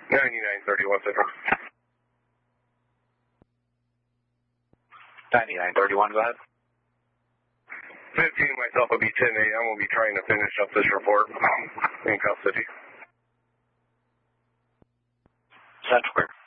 9931 Central. 9931, go ahead. 15, myself will be 10-8. I'm going to be trying to finish up this report in custody. Central.